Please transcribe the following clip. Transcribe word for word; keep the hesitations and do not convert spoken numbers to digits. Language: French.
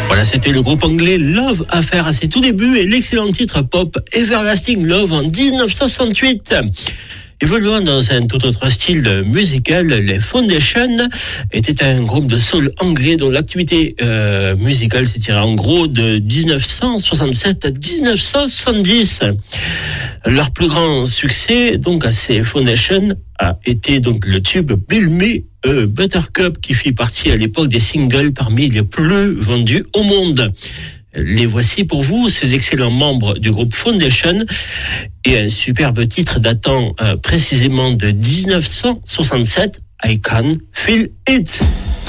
Voilà, c'était le groupe anglais Love Affair à ses tout débuts et l'excellent titre pop Everlasting Love en dix-neuf cent soixante-huit. Évoluant dans un tout autre style musical, les Foundations étaient un groupe de soul anglais dont l'activité euh, musicale s'étirait en gros de dix-neuf cent soixante-sept à dix-neuf cent soixante-dix. Leur plus grand succès, donc à ces Foundations, a été donc le tube Bill Me euh, Buttercup qui fit partie à l'époque des singles parmi les plus vendus au monde. Les voici pour vous, ces excellents membres du groupe Foundation, et un superbe titre datant euh, précisément de dix-neuf cent soixante-sept, I Can Feel It.